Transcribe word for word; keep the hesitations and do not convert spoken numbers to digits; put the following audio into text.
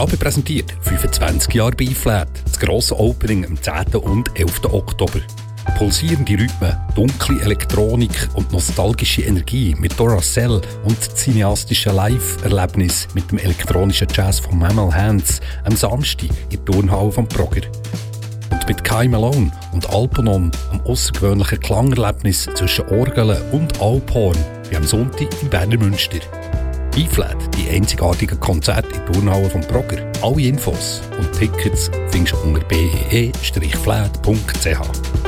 B präsentiert fünfundzwanzig Jahre B-Flat. Das grosse Opening am zehnten und elften Oktober. Pulsierende Rhythmen, dunkle Elektronik und nostalgische Energie mit Duracell und cineastische Live-Erlebnis mit dem elektronischen Jazz von Mammal Hands am Samstag in der Turnhalle vom Progrer. Und mit Kai Malone und Alponom am außergewöhnlichen Klangerlebnis zwischen Orgeln und Alphorn wie am Sonntag im Berner Münster. B-Flat, die einzigartigen Konzerte in der Turnhalle vom Progrer. Alle Infos und Tickets findest du unter b e e flat punkt c h.